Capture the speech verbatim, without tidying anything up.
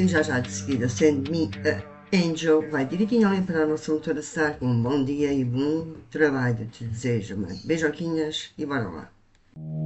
E já já de seguida, Send Me a Angel vai direitinho ali para a nossa motora Star. Um bom dia e bom trabalho te desejo, mano. Beijoquinhas e bora lá.